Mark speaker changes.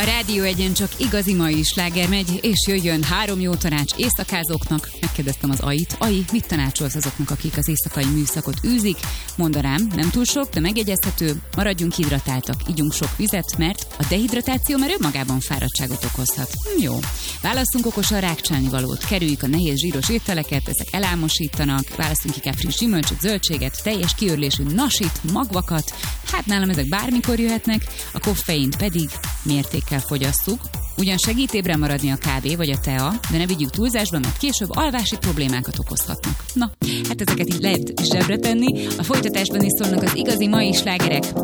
Speaker 1: A Rádió Egyen csak igazi mai sláger megy, és jöjjön 3 jó tanács éjszakázóknak. Megkérdeztem az Ait. Ai, mit tanácsolsz azoknak, akik az éjszakai műszakot űzik? Mondanám, nem túl sok, de megjegyezhető. Maradjunk hidratáltak, ígyunk sok vizet, mert a dehidratáció már önmagában fáradtságot okozhat. Jó. Válasszunk okosan rákcsálni valót. Kerüljük a nehéz zsíros ételeket, ezek elámosítanak. Válasszunk inkább friss gyümölcsöt, zöldséget, teljes kiörlésű nasit, magvakat. Hát nálam ezek bármikor jöhetnek, a koffeint pedig mértékkel fogyasszuk. Ugyan segít ébren maradni a kávé vagy a tea, de ne vigyük túlzásba, mert később alvási problémákat okozhatnak. Na, hát ezeket így lehet zsebre tenni. A folytatásban is szólnak az igazi mai slágerek.